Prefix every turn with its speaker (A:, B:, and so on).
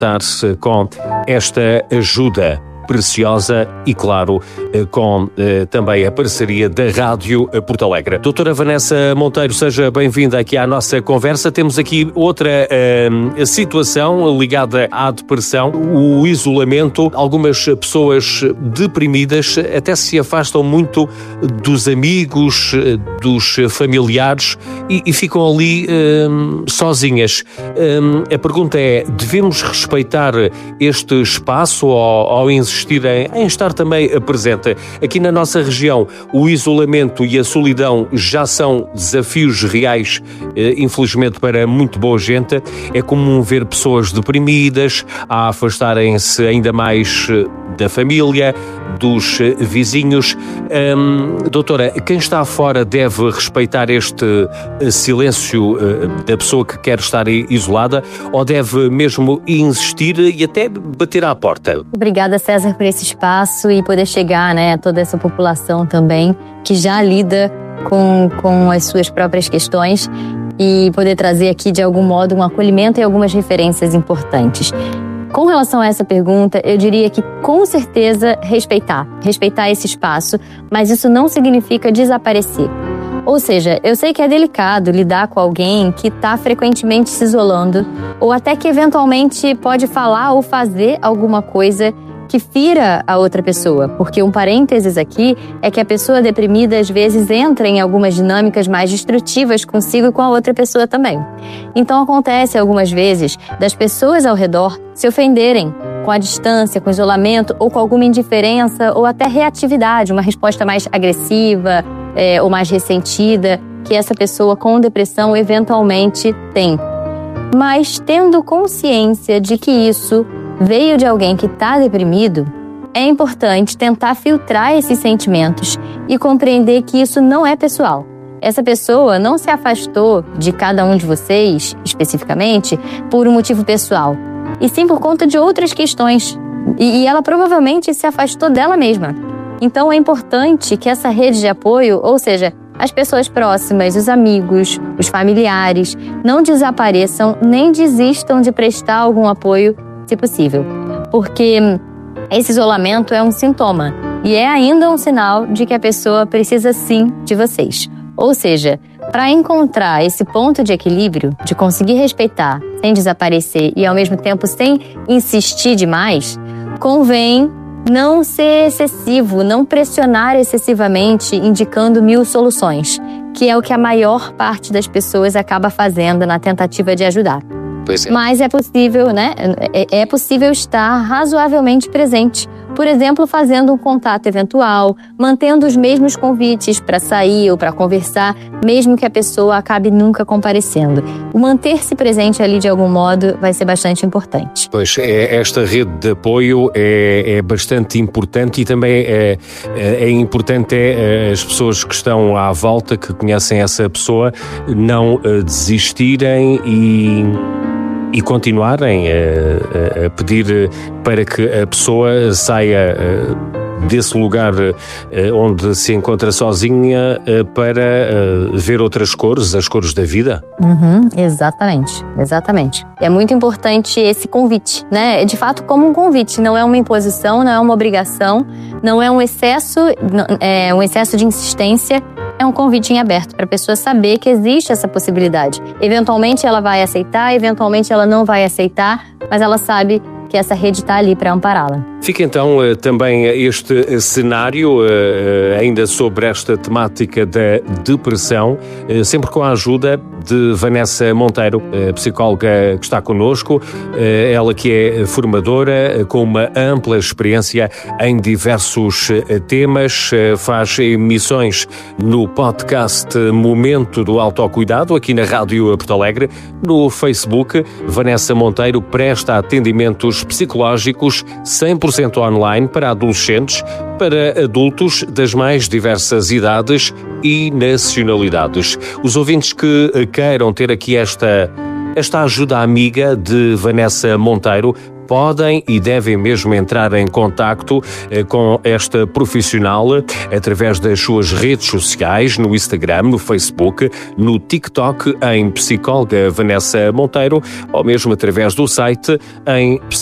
A: contar-se com esta ajuda preciosa e, claro, com também a parceria da Rádio Porto Alegre. Doutora Vanessa Monteiro, seja bem-vinda aqui à nossa conversa. Temos aqui outra situação ligada à depressão, o isolamento. Algumas pessoas deprimidas até se afastam muito dos amigos, dos familiares e ficam ali sozinhas. A pergunta é, devemos respeitar este espaço ao insistir em estar também presente? Aqui na nossa região, o isolamento e a solidão já são desafios reais, infelizmente para muito boa gente. É comum ver pessoas deprimidas, a afastarem-se ainda mais da família, dos vizinhos. Doutora, quem está fora deve respeitar este silêncio da pessoa que quer estar isolada ou deve mesmo insistir e até bater à porta?
B: Obrigada, César, por esse espaço e poder chegar, a toda essa população também que já lida com as suas próprias questões e poder trazer aqui de algum modo um acolhimento e algumas referências importantes. Com relação a essa pergunta, eu diria que com certeza respeitar esse espaço, mas isso não significa desaparecer. Ou seja, eu sei que é delicado lidar com alguém que está frequentemente se isolando ou até que eventualmente pode falar ou fazer alguma coisa que fira a outra pessoa, porque um parênteses aqui é que a pessoa deprimida às vezes entra em algumas dinâmicas mais destrutivas consigo e com a outra pessoa também. Então acontece algumas vezes das pessoas ao redor se ofenderem com a distância, com o isolamento ou com alguma indiferença ou até reatividade, uma resposta mais agressiva ou mais ressentida que essa pessoa com depressão eventualmente tem. Mas tendo consciência de que isso veio de alguém que está deprimido, é importante tentar filtrar esses sentimentos e compreender que isso não é pessoal. Essa pessoa não se afastou de cada um de vocês, especificamente, por um motivo pessoal, e sim por conta de outras questões. E ela provavelmente se afastou dela mesma. Então é importante que essa rede de apoio, ou seja, as pessoas próximas, os amigos, os familiares, não desapareçam nem desistam de prestar algum apoio se possível, porque esse isolamento é um sintoma e é ainda um sinal de que a pessoa precisa sim de vocês. Ou seja, para encontrar esse ponto de equilíbrio, de conseguir respeitar sem desaparecer e ao mesmo tempo sem insistir demais, convém não ser excessivo, não pressionar excessivamente indicando 1000 soluções, que é o que a maior parte das pessoas acaba fazendo na tentativa de ajudar. Mas é possível, É possível estar razoavelmente presente. Por exemplo, fazendo um contato eventual, mantendo os mesmos convites para sair ou para conversar, mesmo que a pessoa acabe nunca comparecendo. O manter-se presente ali de algum modo vai ser bastante importante.
A: Pois, esta rede de apoio é bastante importante e também é importante as pessoas que estão à volta, que conhecem essa pessoa, não desistirem e continuarem a pedir para que a pessoa saia desse lugar onde se encontra sozinha para ver outras cores, as cores da vida.
B: Exatamente. É muito importante esse convite, De fato, como um convite, não é uma imposição, não é uma obrigação, não é um excesso de insistência. É um convite em aberto para a pessoa saber que existe essa possibilidade. Eventualmente ela vai aceitar, eventualmente ela não vai aceitar, mas ela sabe que essa rede está ali para ampará-la.
A: Fica então também este cenário, ainda sobre esta temática da depressão, sempre com a ajuda de Vanessa Monteiro, psicóloga que está connosco, ela que é formadora, com uma ampla experiência em diversos temas, faz emissões no podcast Momento do Autocuidado, aqui na Rádio Porto Alegre, no Facebook. Vanessa Monteiro presta atendimentos psicológicos 100% online para adolescentes, para adultos das mais diversas idades e nacionalidades. Os ouvintes que queiram ter aqui esta ajuda amiga de Vanessa Monteiro podem e devem mesmo entrar em contacto com esta profissional através das suas redes sociais, no Instagram, no Facebook, no TikTok, em Psicóloga Vanessa Monteiro, ou mesmo através do site em